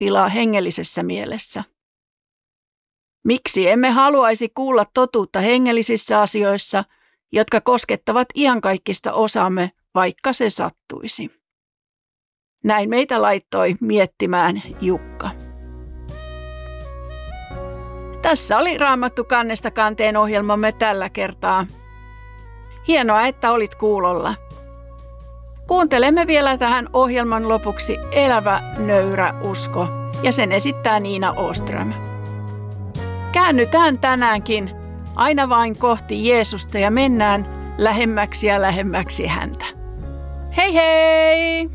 tilaa hengellisessä mielessä. Miksi emme haluaisi kuulla totuutta hengellisissä asioissa, jotka koskettavat iankaikkista osaamme, vaikka se sattuisi? Näin meitä laittoi miettimään Jukka. Tässä oli Raamattu kannesta kanteen -ohjelmamme tällä kertaa. Hienoa, että olit kuulolla. Kuuntelemme vielä tähän ohjelman lopuksi Elävä nöyrä usko, ja sen esittää Niina Åström. Käännytään tänäänkin aina vain kohti Jeesusta ja mennään lähemmäksi ja lähemmäksi häntä. Hei hei!